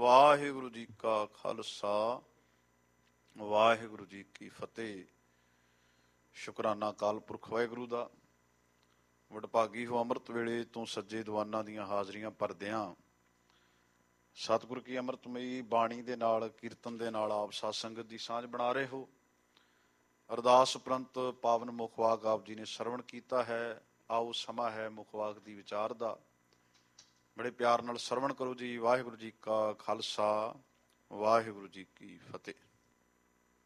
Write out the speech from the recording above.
ਵਾਹਿਗੁਰੂ ਜੀ ਕਾ ਖਾਲਸਾ ਵਾਹਿਗੁਰੂ ਜੀ ਕੀ ਫਤਿਹ। ਸ਼ੁਕਰਾਨਾ ਅਕਾਲ ਪੁਰਖ ਵਾਹਿਗੁਰੂ ਦਾ। ਵਡਭਾਗੀ ਹੋ ਅੰਮ੍ਰਿਤ ਵੇਲੇ ਤੋਂ ਸੱਜੇ ਦੀਵਾਨਾਂ ਦੀਆਂ ਹਾਜ਼ਰੀਆਂ ਭਰਦਿਆਂ ਸਤਿਗੁਰ ਕੀ ਅੰਮ੍ਰਿਤਮਈ ਬਾਣੀ ਦੇ ਨਾਲ, ਕੀਰਤਨ ਦੇ ਨਾਲ ਆਪ ਸਾਧ ਸੰਗਤ ਦੀ ਸਾਂਝ ਬਣਾ ਰਹੇ ਹੋ। ਅਰਦਾਸ ਉਪਰੰਤ ਪਾਵਨ ਮੁਖਵਾਕ ਆਪ ਜੀ ਨੇ ਸਰਵਣ ਕੀਤਾ ਹੈ। ਆਓ ਸਮਾਂ ਹੈ ਮੁਖਵਾਕ ਦੀ ਵਿਚਾਰ ਦਾ। ਬੜੇ ਪਿਆਰ ਨਾਲ ਸਰਵਣ ਕਰੋ ਜੀ। ਵਾਹਿਗੁਰੂ ਜੀ ਕਾ ਖਾਲਸਾ ਵਾਹਿਗੁਰੂ ਜੀ ਕੀ ਫਤਿਹ।